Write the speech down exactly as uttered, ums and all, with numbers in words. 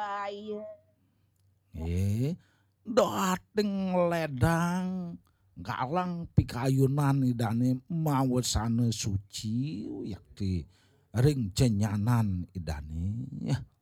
bae. Eh, dating ledang galang pikayunan idane mawesane suci yakti ring cenyanan idane ya.